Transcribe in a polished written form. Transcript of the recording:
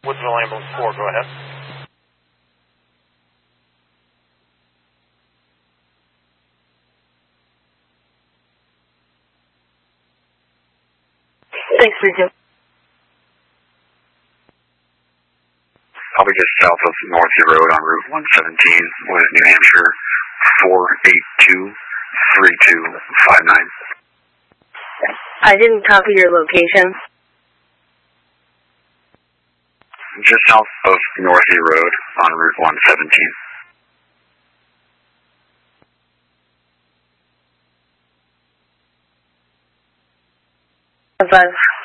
Woodsville Ambulance 4, go ahead. Thanks, Region. Probably just south of Northie Road on Route 117 with New Hampshire 4823259. I didn't copy your location. Just south of Northie Road on Route 117. Advise.